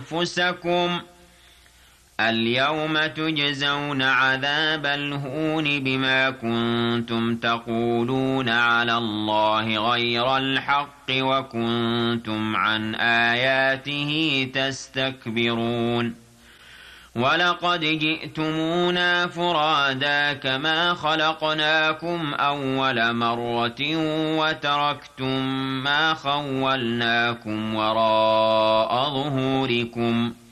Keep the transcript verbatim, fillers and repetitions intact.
أنفسكم اليوم تجزون عذاب الهون بما كنتم تقولون على الله غير الحق وكنتم عن آياته تستكبرون ولقد جئتمونا فرادا كما خلقناكم أول مرة وتركتم ما خولناكم وراء ظهوركم